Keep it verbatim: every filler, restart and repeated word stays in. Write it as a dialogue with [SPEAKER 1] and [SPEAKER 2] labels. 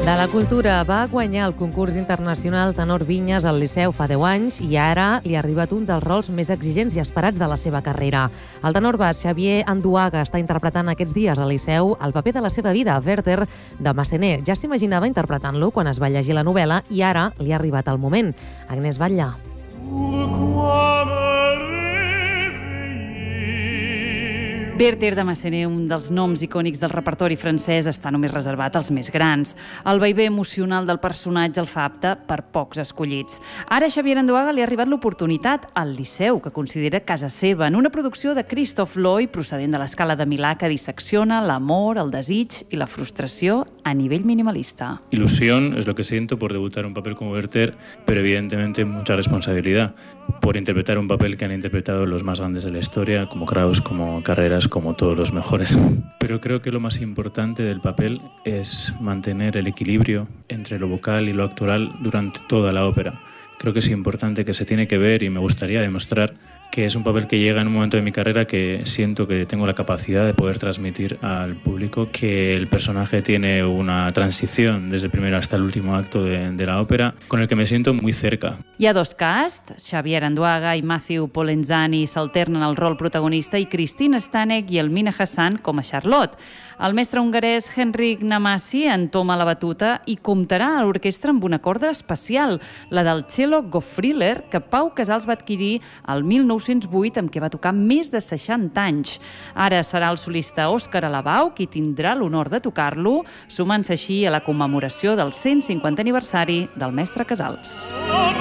[SPEAKER 1] De la cultura va guanyar el concurs internacional Tenor Vinyes al Liceu fa deu anys i ara li ha arribat un dels rols més exigents i esperats de la seva carrera. El tenor bas Xavier Anduaga està interpretant aquests dies al Liceu el paper de la seva vida, Werther, de Massenet. Ja s'imaginava interpretant-lo quan es va llegir la novel·la i ara li ha arribat el moment. Agnès Batlle.
[SPEAKER 2] Werther de Massenet, un dels noms icònics del repertori francès, està només reservat als més grans. El vaivé emocional del personatge el fa apte per pocs escollits. Ara a Xavier Anduaga li ha arribat l'oportunitat al Liceu, que considera casa seva, en una producció de Christophe Lloyd, procedent de l'escala de Milà, que dissecciona l'amor, el desig i la frustració a nivell minimalista.
[SPEAKER 3] Ilusión es lo que siento por debutar un papel como Werther, pero evidentemente mucha responsabilidad por interpretar un papel que han interpretado los más grandes de la historia, como Kraus, como Carreras, como todos los mejores. Pero creo que lo más importante del papel es mantener el equilibrio entre lo vocal y lo actoral durante toda la ópera. Creo que es importante, que se tiene que ver, y me gustaría demostrar que es un papel que llega en un momento de mi carrera que siento que tengo la capacidad de poder transmitir al público que el personaje tiene una transición desde el primer hasta el último acto de, de la ópera, con el que me siento muy cerca.
[SPEAKER 2] Hi ha dos casts, Xavier Anduaga i Matthew Polenzani s'alternen el rol protagonista i Christine Stanek i Elmina Hassan com a Charlotte. El mestre hongarès Henrik Namassi entoma la batuta i comptarà a l'orquestra amb una corda especial, la del cello Goffriller, que Pau Casals va adquirir el mil nou-cents vuit, amb què va tocar més de seixanta anys. Ara serà el solista Òscar Alabau qui tindrà l'honor de tocar-lo, sumant-se així a la commemoració del cent cinquantè aniversari del mestre Casals.